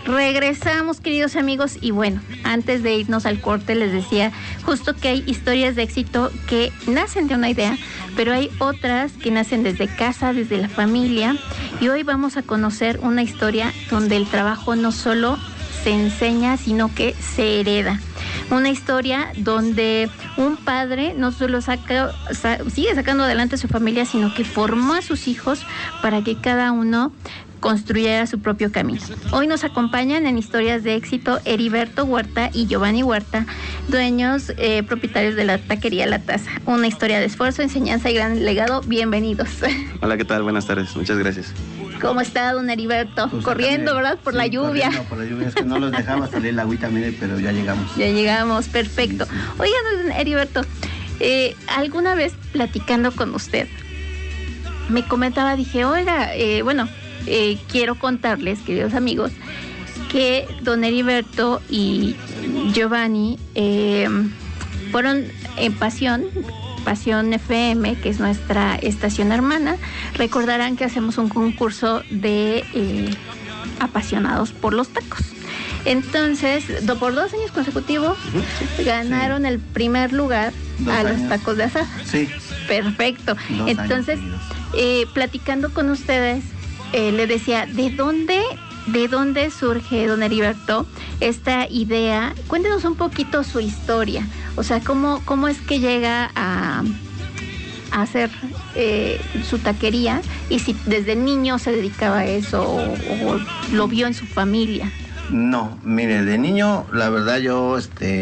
Regresamos, queridos amigos, y bueno, antes de irnos al corte les decía justo que hay historias de éxito que nacen de una idea, pero hay otras que nacen desde casa, desde la familia, y hoy vamos a conocer una historia donde el trabajo no solo se enseña, sino que se hereda. Una historia donde un padre no solo sigue sacando adelante a su familia, sino que formó a sus hijos para que cada uno construyera su propio camino. Hoy nos acompañan en Historias de Éxito Heriberto Huerta y Giovanni Huerta, dueños, propietarios de la taquería La Taza. Una historia de esfuerzo, enseñanza y gran legado. Bienvenidos. Hola, ¿qué tal? Buenas tardes. Muchas gracias. ¿Cómo está, don Heriberto? Pues corriendo, ¿verdad? Por la lluvia. Por la lluvia, es que no los dejaba salir la agüita, mire, pero ya llegamos. Ya llegamos, perfecto. Sí, sí. Oigan, don Heriberto, alguna vez platicando con usted, me comentaba, dije, oiga, quiero contarles, queridos amigos, que don Heriberto y Giovanni fueron en Pasión FM, que es nuestra estación hermana. Recordarán que hacemos un concurso de apasionados por los tacos. Entonces, por 2 años consecutivos, ganaron el primer lugar a los tacos de asada. Sí. Perfecto. Entonces, platicando con ustedes, le decía, ¿de dónde surge, don Heriberto, esta idea? Cuéntenos un poquito su historia. O sea, ¿cómo es que llega a hacer su taquería? Y si desde niño se dedicaba a eso o lo vio en su familia. No, mire, de niño, la verdad yo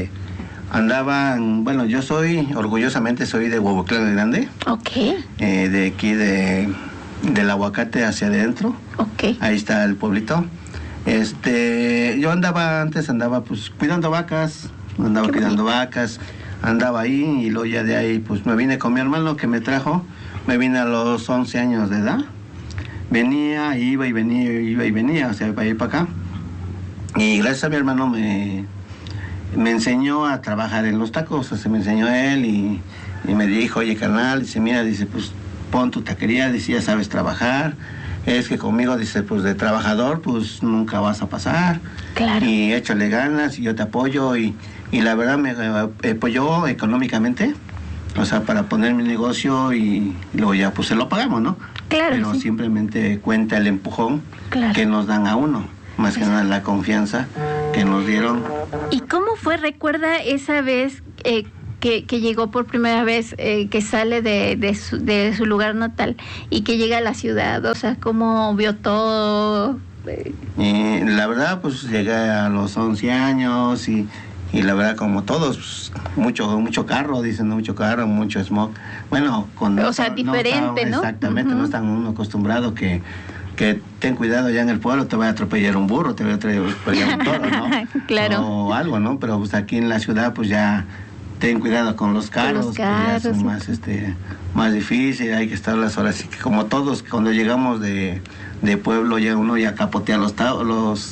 yo orgullosamente soy de Huehuetlán el Grande. Ok. De aquí del Aguacate hacia adentro. Ok. Ahí está el pueblito. Yo andaba pues cuidando vacas, andaba ahí, y luego ya de ahí pues me vine con mi hermano que me trajo, me vine a los 11 años de edad. Venía, iba y venía, o sea, para ir para acá. Y gracias a mi hermano me enseñó a trabajar en los tacos, o sea, me enseñó él y me dijo, oye, carnal, dice, mira, dice, pues pon tu taquería, dice, ya sabes trabajar. Es que conmigo, dice, pues de trabajador, pues nunca vas a pasar. Claro. Y échale ganas y yo te apoyo. Y la verdad me apoyó económicamente, o sea, para poner mi negocio y luego ya pues se lo pagamos, ¿no? Claro. Pero sí. Simplemente cuenta el empujón que nos dan a uno, más que nada la confianza que nos dieron. ¿Y cómo fue? ¿Recuerda esa vez que llegó por primera vez, que sale de su lugar natal y que llega a la ciudad? O sea, ¿cómo vio todo? La verdad, pues llegué a los 11 años y la verdad, como todos, mucho carro, dicen, mucho carro, mucho smog. Bueno, diferente, ¿no? Exactamente, no están uno acostumbrado que ten cuidado, ya en el pueblo te va a atropellar un burro, te va a atropellar un toro, ¿no? Claro. O algo, ¿no? Pero pues aquí en la ciudad, pues ya ten cuidado con los carros, que ya son más difíciles, hay que estar las horas. Así que como todos, cuando llegamos de pueblo, ya uno ya capotea los carros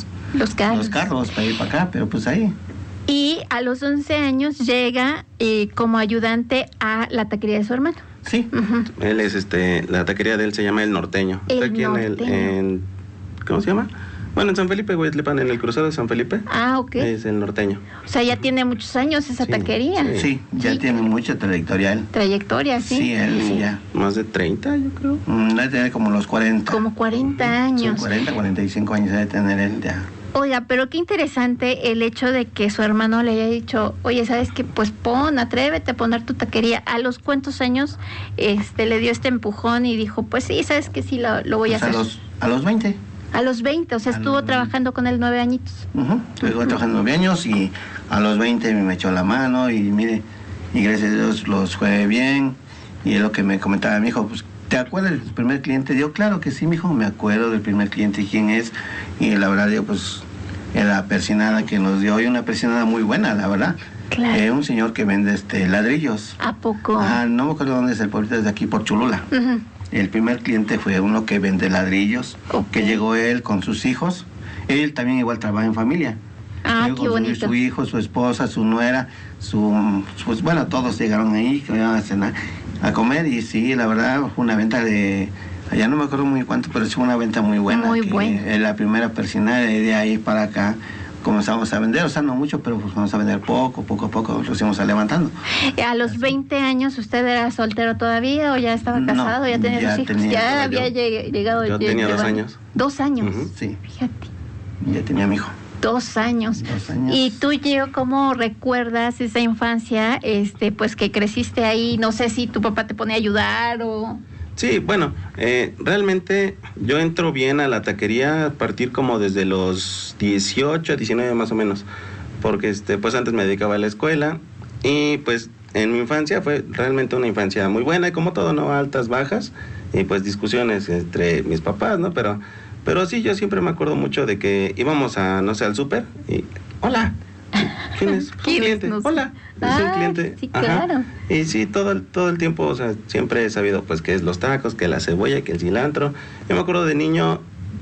para ir para acá, pero pues ahí. Y a los 11 años llega como ayudante a la taquería de su hermano. Sí. Uh-huh. Él es, la taquería de él se llama El Norteño. El Está aquí Norteño. ¿cómo se llama? Bueno, en San Felipe, Hueyatlipan, en el cruzado de San Felipe. Ah, ok. Es El Norteño. O sea, ya tiene muchos años esa taquería. Sí, ya tiene mucha trayectoria. Trayectoria, sí. Sí, él sí, ya. Más de 30, yo creo. Debe tener como los 40. Como 40 años. Sí, 40, 45 años debe tener él ya. Oiga, pero qué interesante el hecho de que su hermano le haya dicho, oye, ¿sabes qué? Pues atrévete a poner tu taquería. ¿A los cuántos años le dio este empujón y dijo, pues sí, ¿sabes qué? Sí, lo voy a hacer? A los 20. A los 20, o sea, estuvo trabajando con él 9 añitos. Estuvo trabajando 9 años y a los 20 me echó la mano y mire, y gracias a Dios los fue bien. Y es lo que me comentaba mi hijo, pues, ¿te acuerdas del primer cliente? Digo, claro que sí, mijo, me acuerdo del primer cliente y quién es. Y la verdad, digo, pues, la persinada que nos dio, y una persinada muy buena, la verdad. Claro. Un señor que vende ladrillos. ¿A poco? No me acuerdo dónde es el pueblito, desde aquí por Cholula. Uh-huh. El primer cliente fue uno que vende ladrillos, que llegó él con sus hijos. Él también igual trabaja en familia. Ah, qué bonito. Su hijo, su esposa, su nuera, todos llegaron ahí a cenar, a comer, y sí, la verdad, fue una venta de allá no me acuerdo muy cuánto, pero es una venta muy buena. Muy que buena. Es la primera persinada y de ahí para acá comenzamos a vender, o sea, no mucho, pero pues vamos a vender poco a poco, lo íbamos a levantando. ¿A los 20 años usted era soltero todavía o ya estaba No, casado, ya tenía ya sus hijos? tenía, Ya yo- había llegado. yo tenía 2 años. 2 años. Ujú. Sí, Fíjate. ya tenía mi hijo. 2 años. 2 años. Y tú, Gio, ¿cómo recuerdas esa infancia? Pues que creciste ahí, no sé si tu papá te pone a ayudar o... Sí, bueno, realmente yo entro bien a la taquería a partir como desde los 18, 19 más o menos, porque pues antes me dedicaba a la escuela y pues en mi infancia fue realmente una infancia muy buena y como todo, ¿no? Altas, bajas y pues discusiones entre mis papás, ¿no? Pero sí, yo siempre me acuerdo mucho de que íbamos a, no sé, al súper y, hola, ¿quién es? Pues, un ¿Quién es? cliente. No sé. Hola, es un Ah, cliente. sí, Ajá. claro. Y sí, todo el tiempo, o sea, siempre he sabido, pues, que es los tacos, que la cebolla, que el cilantro. Yo me acuerdo de niño,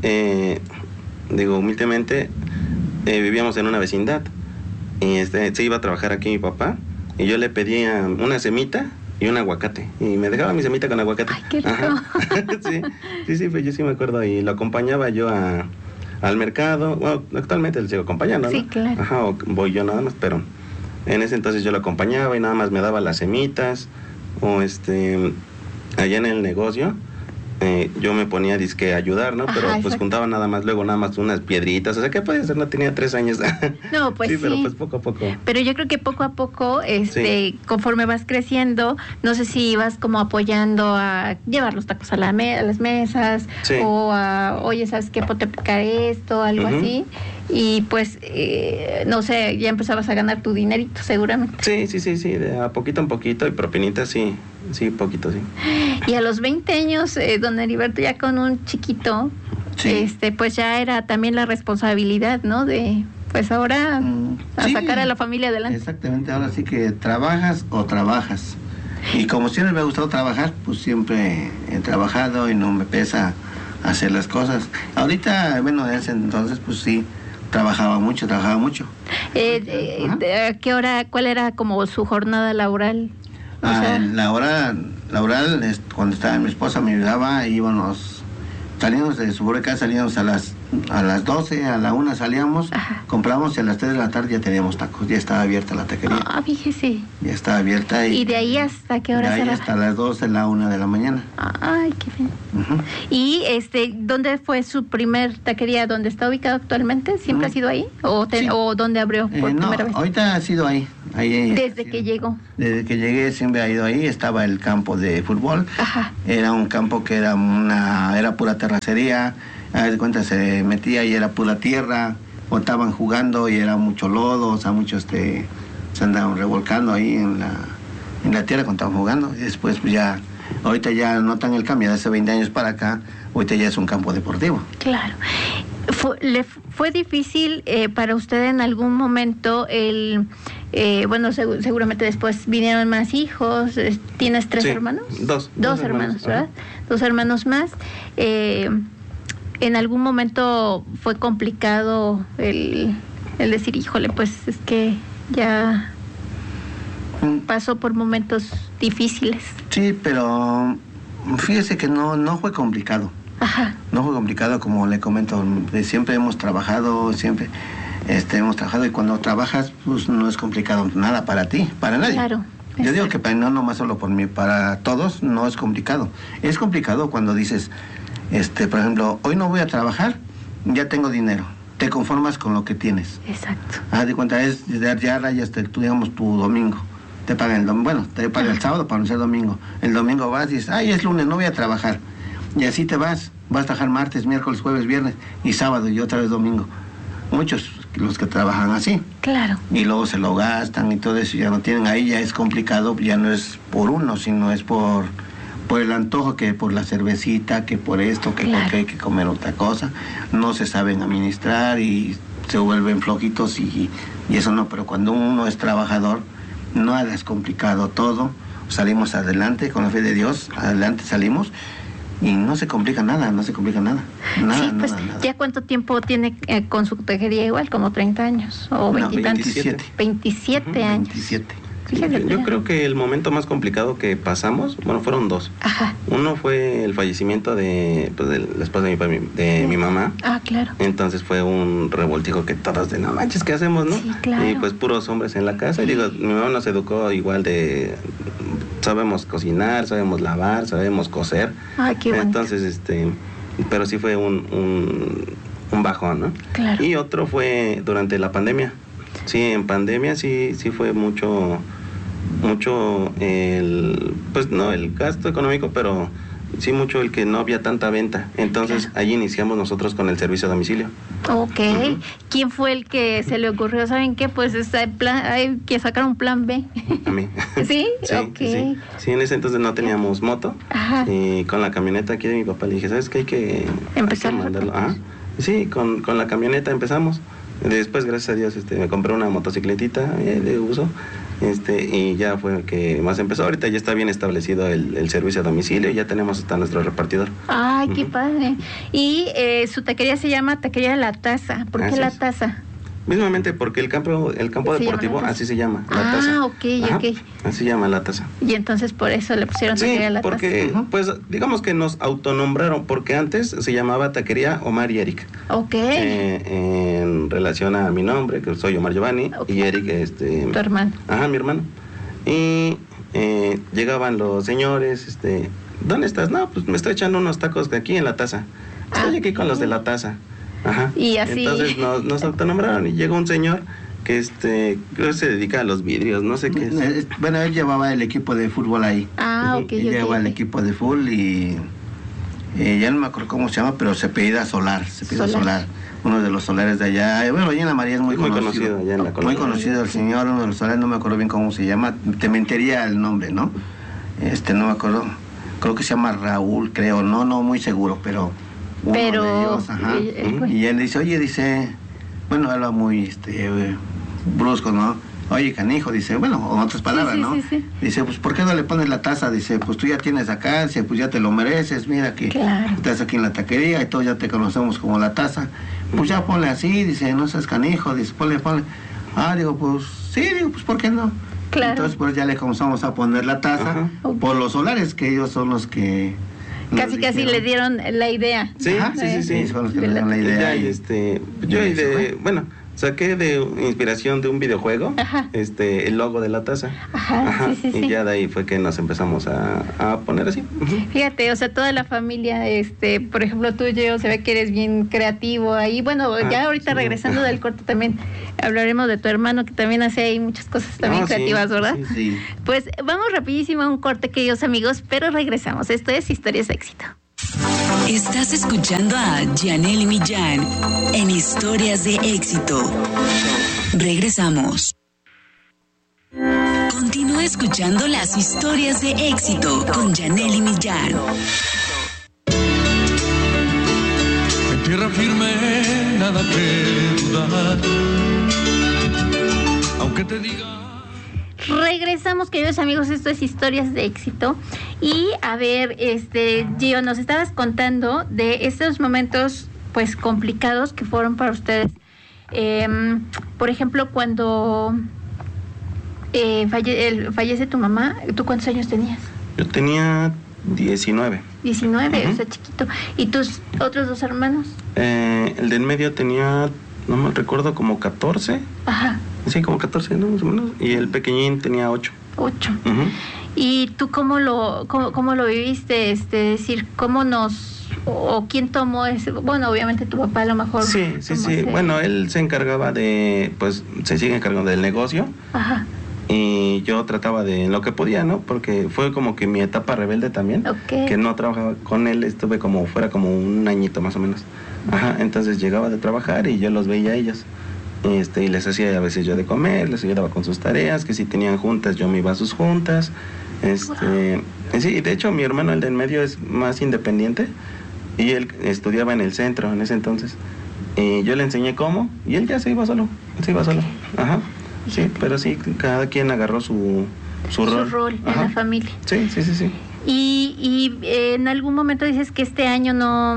digo, humildemente, vivíamos en una vecindad y se iba a trabajar aquí mi papá y yo le pedía una semita y un aguacate y me dejaba mi semita con aguacate. Ay, qué rico. Ajá. sí, pues yo sí me acuerdo y lo acompañaba yo al mercado. Bueno, actualmente le sigo acompañando, ¿no? Sí, claro. Ajá, o voy yo nada más, pero en ese entonces yo lo acompañaba y nada más me daba las semitas o allá en el negocio yo me ponía disque a ayudar, ¿no? Pero Ajá, pues exacto. juntaba nada más unas piedritas, o sea, ¿qué podía hacer? No tenía 3 años. No, pues sí. Pero pues poco a poco. Pero yo creo que poco a poco, Sí. conforme vas creciendo, no sé si ibas como apoyando a llevar los tacos a las mesas, Sí. o a, oye, ¿sabes qué? Ponte a picar esto, algo Ujú. así. Y pues, no sé, ya empezabas a ganar tu dinerito, seguramente. Sí, de a poquito en poquito y propinitas, sí, poquito, sí. Y a los 20 años, don Heriberto, ya con un chiquito, Sí. pues ya era también la responsabilidad, ¿no? De, pues ahora, a Sí, sacar a la familia adelante. Exactamente, ahora sí que trabajas o trabajas. Y como siempre me ha gustado trabajar, pues siempre he trabajado y no me pesa hacer las cosas. Ahorita, bueno, en ese entonces, pues sí, trabajaba mucho. Ajá. ¿A qué hora, cuál era como su jornada laboral? O sea, La hora laboral, cuando estaba mi esposa me ayudaba, salíamos de su casa, salíamos a las 12, a la 1 salíamos, Ajá. comprábamos y a las 3 de la tarde ya teníamos tacos, ya estaba abierta la taquería, fíjese. ya estaba abierta. ¿Y de ahí hasta qué hora de ahí se hasta las 12, la 1 de la mañana. Ay, qué bien. Ujú. ¿Y dónde fue su primer taquería? ¿Dónde está ubicado actualmente? ¿Siempre ha sido ahí? Sí. ¿O dónde abrió por No, primera vez? ahorita ha sido ahí. Desde que llegó. Desde que llegué siempre ha ido ahí, estaba el campo de fútbol. Ajá. Era un campo que era pura terracería, a de cuenta se metía y era pura tierra, o estaban jugando y era mucho lodo, o sea, se andaban revolcando ahí en la tierra cuando estaban jugando, y después pues ya, ahorita ya notan el cambio, de hace 20 años para acá, ahorita ya es un campo deportivo. Claro. ¿Fue difícil para usted en algún momento seguramente después vinieron más hijos? ¿Tienes 3 Sí, hermanos? dos hermanos, ajá. ¿verdad? 2 hermanos más. ¿En algún momento fue complicado el decir, híjole, pues es que ya pasó por momentos difíciles? Sí, pero fíjese que no fue complicado. Ajá. No fue complicado, como le comento, siempre hemos trabajado y cuando trabajas, pues no es complicado nada para ti, para nadie. Claro. Yo digo que no nomás solo por mí, para todos no es complicado. Es complicado cuando dices, por ejemplo, hoy no voy a trabajar, ya tengo dinero. Te conformas con lo que tienes. Exacto. Haz de cuenta, ya rayas, digamos, tu domingo. Te pagan el domingo, te pagan el sábado para no ser domingo. El domingo vas y dices, es lunes, no voy a trabajar. Y así te vas a trabajar martes, miércoles, jueves, viernes y sábado y otra vez domingo. Muchos los que trabajan así. Claro. Y luego se lo gastan y todo eso, ya no tienen, ahí ya es complicado, ya no es por uno, sino es por el antojo, que por la cervecita, que por esto, que Claro. porque hay que comer otra cosa. No se saben administrar y se vuelven flojitos y eso no, pero cuando uno es trabajador, nada es complicado todo, salimos adelante, con la fe de Dios, adelante salimos. Y no se complica nada. Nada, Sí, pues, nada. ¿ya cuánto tiempo tiene con su taquería? Igual, como 30 años o 20 y tantos. 27. 27 Ujú, años. 27. Fíjate. Yo creo que el momento más complicado que pasamos, bueno, fueron dos. Ajá. Uno fue el fallecimiento de la esposa de mi mamá. Ah, claro. Entonces fue un revoltijo que todos de no manches, ¿qué hacemos, no? Sí, claro. Y pues puros hombres en la casa. Y digo, mi mamá nos educó igual de... Sabemos cocinar, sabemos lavar, sabemos coser. Ay, qué bonito. Entonces, pero sí fue un bajón, ¿no? Claro. Y otro fue durante la pandemia. Sí, en pandemia sí fue mucho pues no el gasto económico, pero sí mucho el que no había tanta venta. Entonces Claro. ahí iniciamos nosotros con el servicio a domicilio. Ok. Ujú. ¿Quién fue el que se le ocurrió? ¿Saben qué? Pues hay que sacar un plan B. A mí. ¿Sí? Sí, Ok. sí. Sí, en ese entonces no teníamos moto. Ajá. Y con la camioneta aquí de mi papá le dije, ¿sabes qué? Hay que Empezar. mandarlo. Ajá. Sí, con la camioneta empezamos. Después, gracias a Dios, me compré una motocicletita de uso. Y ya fue que más empezó. Ahorita ya está bien establecido el servicio a domicilio. Ya tenemos hasta nuestro repartidor. Ay, qué Ujú. padre. Y su taquería se llama Taquería La Taza. ¿Por qué Así La es. Taza? Mismamente porque el campo Se llama deportivo, La Taza. así se llama, La Ah, Taza. ok, Ajá, ok. así se llama La Taza. Y entonces por eso le pusieron Sí, Taquería La Taza. porque, Taza. pues, digamos que nos autonombraron, porque antes se llamaba Taquería Omar y Eric. Ok. En relación a mi nombre, que soy Omar Giovanni, Ok. y Eric, Tu hermano. Ajá, mi hermano. Y llegaban los señores, ¿dónde estás? No, pues me estoy echando unos tacos de aquí en La Taza. Estoy Ah, aquí con los de La Taza. Ajá. Y así. Entonces nos autonombraron y llegó un señor que creo que se dedica a los vidrios, no sé qué es. Bueno, él llevaba el equipo de fútbol ahí. Ah, ok, Él llevaba el equipo de fútbol y ya no me acuerdo cómo se llama, pero se apellida Solar, Solar. Uno de los solares de allá. Bueno, allá en la María es muy conocido. Allá en la Muy colonia. conocido el señor, uno de los solares, no me acuerdo bien cómo se llama, te mentiría el nombre, ¿no? No me acuerdo, creo que se llama Raúl, creo, no muy seguro, pero uno Pero de ellos, ajá. él fue. Y él dice, bueno, habla muy brusco, ¿no? Oye, canijo, dice, bueno, en otras palabras, sí, ¿no? sí. Dice, pues, ¿por qué no le pones la taza? Dice, pues tú ya tienes acá, dice, pues ya te lo mereces, mira que Claro. estás aquí en la taquería y todos ya te conocemos como La Taza. Pues ya ponle así, dice, no seas canijo, dice, ponle. Ah, digo, pues, sí, pues, ¿por qué no? Claro. Entonces, pues ya le comenzamos a poner la taza Ajá. por los solares, que ellos son los que... nos Casi dijeron. le dieron la idea. Sí, Ajá, sí. son los que De nos la dan la idea. Y yo y eso fue. saqué de inspiración de un videojuego, Ajá. el logo de La Taza. Ajá, sí. Y ya de ahí fue que nos empezamos a poner así. Ujú. Fíjate, o sea, toda la familia, por ejemplo, tú, yo, se ve que eres bien creativo ahí. Bueno, ya ahorita sí. regresando del corte también hablaremos de tu hermano, que también hace ahí muchas cosas también No, sí, creativas, ¿verdad? sí, Sí. Pues vamos rapidísimo a un corte, queridos amigos, pero regresamos. Esto es Historias de Éxito. Estás escuchando a Janelle Millán en Historias de Éxito. Regresamos. Continúa escuchando las historias de éxito con Janelle Millán. En tierra firme, nada que dudar. Aunque te diga. Regresamos, queridos amigos, esto es Historias de Éxito. Y a ver, Gio, nos estabas contando de estos momentos pues complicados que fueron para ustedes. Por ejemplo, cuando fallece tu mamá, ¿tú cuántos años tenías? Yo tenía 19. 19, Ujú. o sea, chiquito. ¿Y tus otros dos hermanos? El del medio tenía, no me recuerdo, como 14. Ajá, Sí, como 14, ¿no? Más o menos. Y el pequeñín tenía 8. 8. Ujú. ¿Y tú cómo lo viviste? Decir, ¿cómo o quién tomó ese? Bueno, obviamente tu papá a lo mejor. Sí. tomó ese- Bueno, él se encargaba se sigue encargando del negocio. Ajá, Y yo trataba de lo que podía, ¿no? Porque fue como que mi etapa rebelde también. ok. Que no trabajaba con él, estuve fuera como un añito más o menos. Ajá, entonces llegaba de trabajar y yo los veía a ellos. Y les hacía a veces yo de comer, les ayudaba con sus tareas, que si tenían juntas yo me iba a sus juntas. Sí, de hecho mi hermano, el de en medio, es más independiente y él estudiaba en el centro en ese entonces. Y yo le enseñé cómo y él ya se iba solo, Ajá, sí, pero sí, cada quien agarró su rol. En Ajá. la familia. Sí. Y en algún momento dices que este año no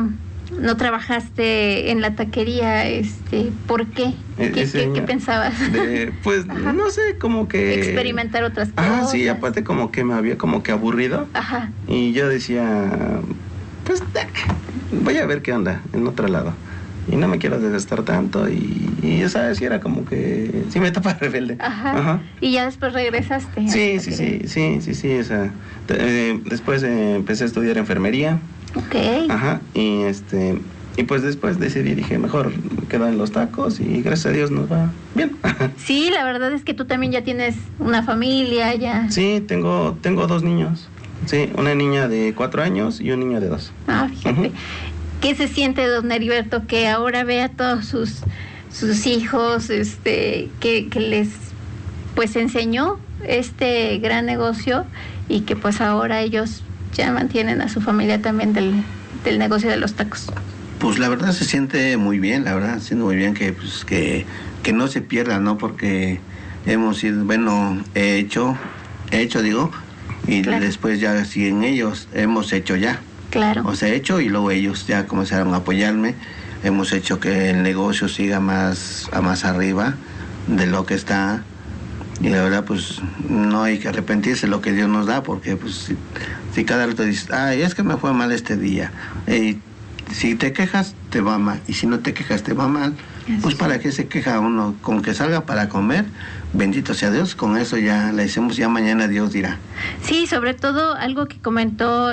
no trabajaste en la taquería, ¿por qué? ¿Qué pensabas? Pues no sé, como que experimentar otras cosas. Sí, aparte como que me había como que aburrido. Ajá. Y yo decía, pues voy a ver qué onda en otro lado. Y no me quiero desgastar tanto y esa sí era como que sí me tapa rebelde. Ajá. Y ya después regresaste. Sí, o sea, después empecé a estudiar enfermería. Ok. Ajá, y pues después dije, mejor me quedo en los tacos y gracias a Dios nos va bien. Sí, la verdad es que tú también ya tienes una familia, ya. Sí, tengo 2 niños. Sí, una niña de 4 años y un niño de 2. Ah, fíjate. ¿Qué se siente, don Heriberto, que ahora ve a todos sus hijos, que les pues enseñó este gran negocio y que pues ahora ellos ya mantienen a su familia también del negocio de los tacos? Pues la verdad se siente muy bien, la verdad, siente muy bien que no se pierda, ¿no? Porque hemos ido, bueno, he hecho digo, y claro, después ya siguen ellos, hemos hecho ya. Claro. O sea, he hecho y luego ellos ya comenzaron a apoyarme, hemos hecho que el negocio siga más arriba de lo que está. Y la verdad, pues, no hay que arrepentirse de lo que Dios nos da, porque, pues, si cada rato dices, ay, es que me fue mal este día, si te quejas, te va mal, y si no te quejas, te va mal, pues, ¿para qué se queja uno? Con que salga para comer, bendito sea Dios, con eso ya le decimos, ya mañana Dios dirá. Sí, sobre todo algo que comentó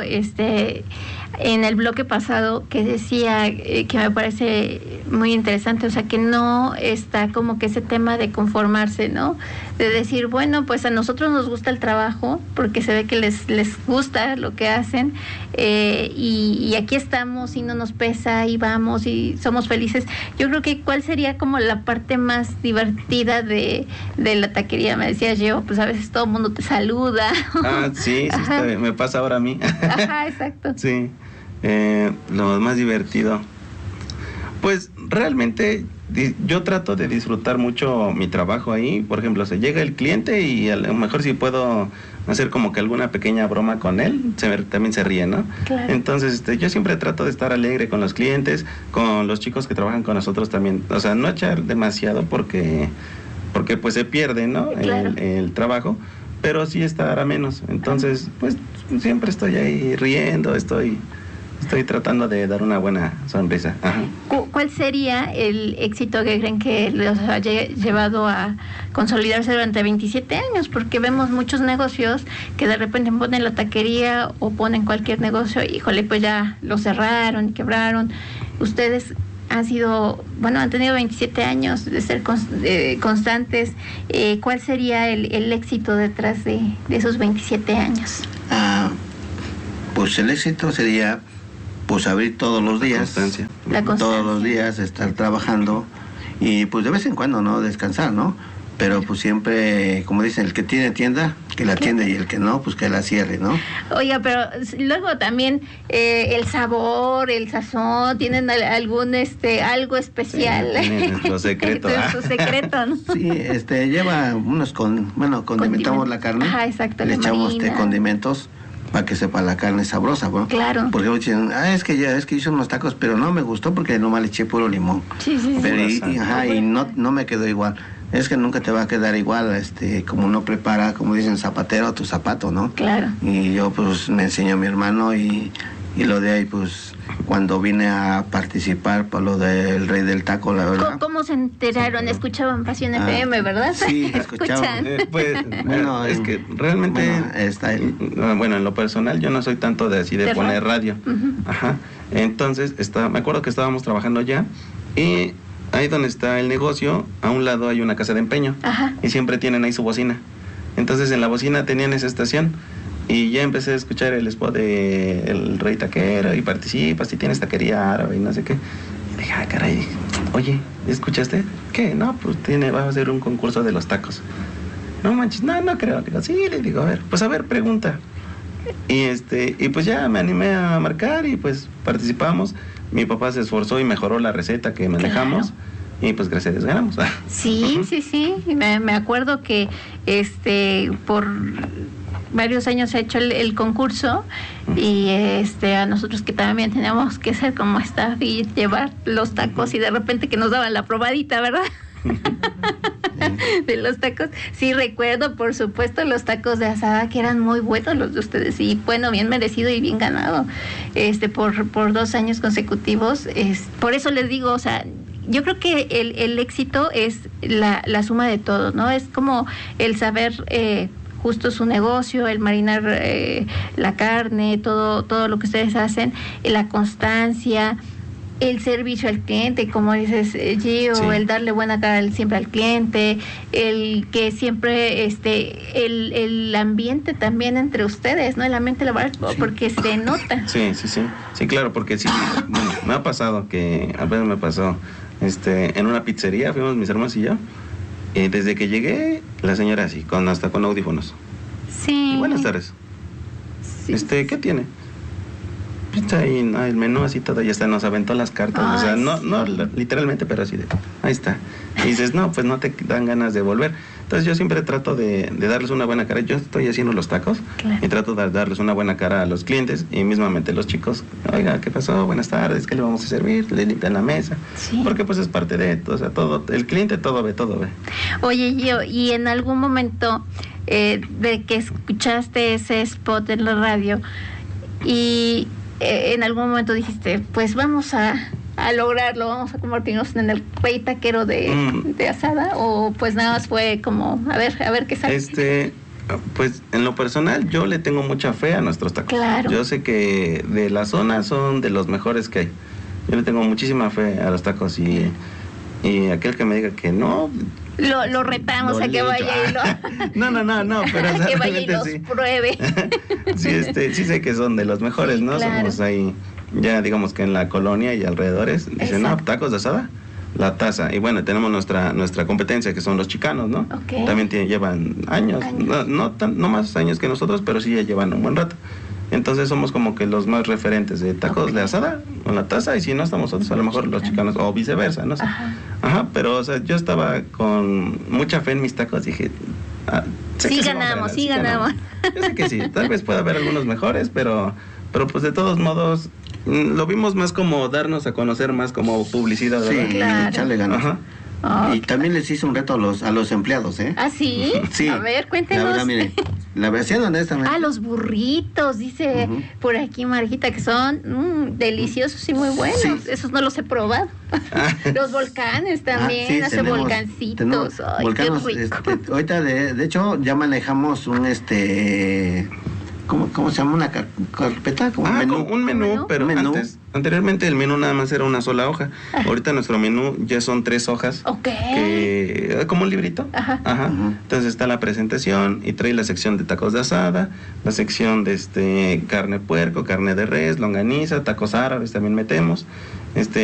en el bloque pasado, que decía que me parece muy interesante, o sea, que no está como que ese tema de conformarse, ¿no? De decir, bueno, pues a nosotros nos gusta el trabajo, porque se ve que les gusta lo que hacen, y aquí estamos y no nos pesa y vamos y somos felices. Yo creo que ¿cuál sería como la parte más divertida de la taquería? Me decías yo, pues a veces todo el mundo te saluda. Sí, me pasa ahora a mí. Ajá, exacto. Sí. Lo más divertido, pues realmente yo trato de disfrutar mucho mi trabajo ahí. Por ejemplo, se llega el cliente y a lo mejor si puedo hacer como que alguna pequeña broma con él, también se ríe, ¿no? Claro. Entonces yo siempre trato de estar alegre con los clientes, con los chicos que trabajan con nosotros también, o sea, no echar demasiado porque pues se pierde, ¿no? Claro. El trabajo, pero sí estar a menos. Entonces pues siempre estoy ahí riendo, estoy tratando de dar una buena sonrisa. Ajá. ¿Cuál sería el éxito que creen que los haya llevado a consolidarse durante 27 años? Porque vemos muchos negocios que de repente ponen la taquería o ponen cualquier negocio, híjole, pues ya lo cerraron, quebraron. Ustedes han tenido 27 años de ser constantes. ¿Cuál sería el éxito detrás de esos 27 años? Pues el éxito sería pues abrir todos los días, la constancia. Todos los días estar trabajando y pues de vez en cuando no descansar, ¿no? Pero pues siempre, como dicen, el que tiene tienda, que la atiende, y el que no, pues que la cierre, ¿no? Oiga, pero luego también el sabor, el sazón, ¿tienen algún algo especial? Sí, su secreto. Su secreto, ¿no? Sí, lleva unos condimentamos la carne. Ajá, exacto. Le echamos condimentos para que sepa la carne sabrosa, ¿no? Claro. Porque dicen, es que hice unos tacos, pero no me gustó porque nomás le eché puro limón. Sí. Pero y no me quedó igual. Es que nunca te va a quedar igual, como uno prepara, como dicen, zapatero a tu zapato, ¿no? Claro. Y yo pues me enseñó mi hermano y lo de ahí pues cuando vine a participar por lo del Rey del Taco, la verdad. ¿Cómo se enteraron? Escuchaban Pasión FM, ¿verdad? Sí, escuchaban. Bueno, es que realmente, en lo personal yo no soy tanto de poner radio. Uh-huh. Ajá. Entonces, me acuerdo que estábamos trabajando ya y ahí donde está el negocio, a un lado hay una casa de empeño. Ajá. Y siempre tienen ahí su bocina. Entonces en la bocina tenían esa estación y ya empecé a escuchar el spot de El Rey Taquero y participas y tienes taquería árabe y no sé qué. Y dije, caray, oye, ¿escuchaste? ¿Qué? No, pues vamos a hacer un concurso de los tacos. No manches, no creo. Digo, sí, le digo, a ver, pregunta. Y pues ya me animé a marcar y pues participamos. Mi papá se esforzó y mejoró la receta que manejamos. Claro. Y pues gracias a Dios ganamos. Sí, uh-huh. Sí. Me acuerdo que por varios años se ha hecho el concurso y a nosotros que también teníamos que ser como staff y llevar los tacos y de repente que nos daban la probadita, ¿verdad? De los tacos, sí recuerdo, por supuesto, los tacos de asada que eran muy buenos los de ustedes y bueno, bien merecido y bien ganado, por 2 años consecutivos. Por eso les digo, o sea, yo creo que el éxito es la suma de todo, ¿no? Es como el saber justo su negocio, el marinar la carne, todo lo que ustedes hacen, la constancia, el servicio al cliente, como dices, Gio, sí. El darle buena cara siempre al cliente, el que siempre el ambiente también entre ustedes, ¿no? El ambiente laboral, sí. Porque se nota. Sí, claro, porque sí, bueno, me ha pasado que apenas me pasó en una pizzería, fuimos mis hermanos y yo, desde que llegué, la señora así, hasta con audífonos. Sí. Buenas tardes. Sí. ¿Qué tiene? Está ahí, ¿no? El menú así todo, y hasta nos aventó las cartas. Ay, o sea, no literalmente, pero así de, ahí está. Y dices, no, pues no te dan ganas de volver. Entonces yo siempre trato de darles una buena cara. Yo estoy haciendo los tacos, claro. Y trato de darles una buena cara a los clientes y mismamente los chicos, oiga, ¿qué pasó? Buenas tardes, ¿qué le vamos a servir? Le limpian la mesa. Sí. Porque pues es parte de, o sea, todo, el cliente todo ve. Oye, Gio, y en algún momento de que escuchaste ese spot en la radio y en algún momento dijiste, pues vamos a lograrlo, vamos a convertirnos en el rey taquero de asada, o pues nada más fue como, a ver qué sale. Pues en lo personal yo le tengo mucha fe a nuestros tacos. Claro. Yo sé que de la zona son de los mejores que hay. Yo le tengo muchísima fe a los tacos y aquel que me diga que no, lo retamos a que vaya y lo... No, pero a que vaya y los pruebe. Sí sé que son de los mejores, ¿no? Claro. Somos ahí, ya digamos que en la colonia y alrededores, dicen, no, tacos de asada, La Taza. Y bueno, tenemos nuestra competencia, que son los chicanos, ¿no? Okay. También llevan años. No más años que nosotros, pero sí ya llevan un buen rato. Entonces somos como que los más referentes de tacos de asada con La Taza, y si no estamos nosotros, a lo mejor los chicanos, o viceversa, no sé. Ajá, pero o sea, yo estaba con mucha fe en mis tacos, dije, sí ganamos. Yo sé que sí, tal vez pueda haber algunos mejores, pero pues de todos modos lo vimos más como darnos a conocer, más como publicidad, ¿verdad? Sí, claro. Echarle ganas. Ajá. Y también les hice un reto a los empleados, ¿eh? ¿Ah, sí? Sí. A ver, cuéntenos. La verdad, mire, la versión honestamente. Los burritos, dice por aquí Marjita, que son deliciosos y muy buenos. Sí. Esos no los he probado. Los volcanes también, sí, hace volcancitos. Ay, volcanos, qué rico. Ahorita, de hecho, ya manejamos un ¿Cómo se llama? ¿Una carpeta? Un menú, pero anteriormente el menú nada más era una sola hoja. Ahorita nuestro menú ya son 3 hojas. Como un librito. Ajá. Entonces está la presentación y trae la sección de tacos de asada, la sección de carne puerco, carne de res, longaniza, tacos árabes también metemos.